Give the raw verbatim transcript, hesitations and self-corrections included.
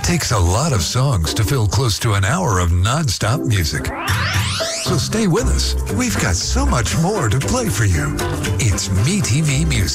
takes a lot of songs to fill close to an hour of non-stop music. So stay with us. We've got so much more to play for you. It's MeTV Music.